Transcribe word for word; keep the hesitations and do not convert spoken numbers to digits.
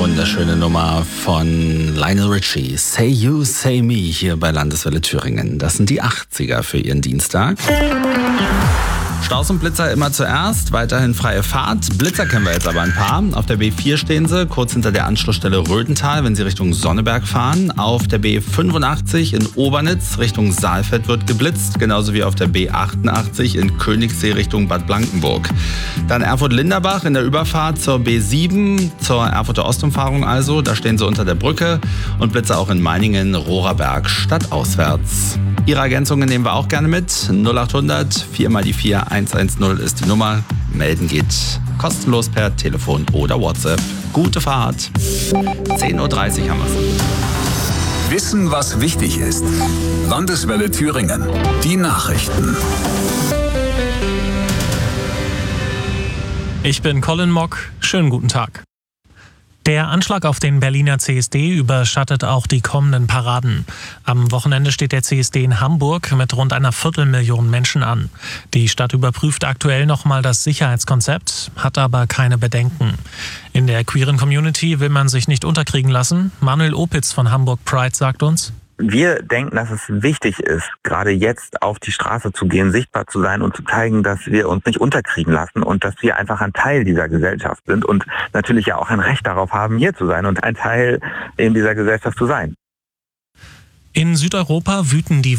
wunderschöne Nummer von Lionel Richie. Say You, Say Me hier bei Landeswelle Thüringen. Das sind die achtziger für Ihren Dienstag. Staus und Blitzer immer zuerst, weiterhin freie Fahrt. Blitzer kennen wir jetzt aber ein paar. Auf der B vier stehen sie, kurz hinter der Anschlussstelle Röthental, wenn Sie Richtung Sonneberg fahren. Auf der B fünfundachtzig in Obernitz Richtung Saalfeld wird geblitzt, genauso wie auf der B achtundachtzig in Königssee Richtung Bad Blankenburg. Dann Erfurt-Linderbach in der Überfahrt zur B sieben, zur Erfurter Ostumfahrung also. Da stehen sie unter der Brücke und Blitzer auch in Meiningen, Rohraberg stadtauswärts. Ihre Ergänzungen nehmen wir auch gerne mit. null achthundert vier mal die vier eins eins null ist die Nummer. Melden geht kostenlos per Telefon oder WhatsApp. Gute Fahrt. zehn Uhr dreißig haben wir es. Wissen, was wichtig ist. Landeswelle Thüringen. Die Nachrichten. Ich bin Colin Mock. Schönen guten Tag. Der Anschlag auf den Berliner C S D überschattet auch die kommenden Paraden. Am Wochenende steht der C S D in Hamburg mit rund einer Viertelmillion Menschen an. Die Stadt überprüft aktuell nochmal das Sicherheitskonzept, hat aber keine Bedenken. In der queeren Community will man sich nicht unterkriegen lassen. Manuel Opitz von Hamburg Pride sagt uns: Wir denken, dass es wichtig ist, gerade jetzt auf die Straße zu gehen, sichtbar zu sein und zu zeigen, dass wir uns nicht unterkriegen lassen und dass wir einfach ein Teil dieser Gesellschaft sind und natürlich ja auch ein Recht darauf haben, hier zu sein und ein Teil in dieser Gesellschaft zu sein. In Südeuropa wüten die